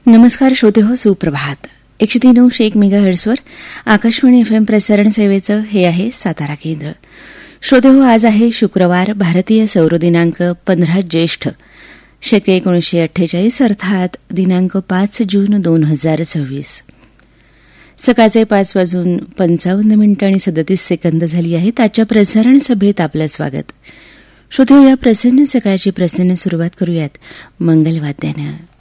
नमस्कार श्रोते हो, सुप्रभात. 103.1 मेगाहर्ट्झवर आकाशवाणी FM प्रसारण सेवेचं हे आहे सातारा केंद्र. श्रोते हो, आज आहे शुक्रवार, भारतीय सौर दिनांक 15 ज्येष्ठ शके 1948 अर्थात दिनांक 5 जून 2026. सकाळचे 5:55 झाली आहेत. आजच्या प्रसारण सभेत आपलं स्वागत. श्रोते हो, या प्रसन्न सकाळची प्रसन्न सुरुवात करूयात मंगलवाद्यानं.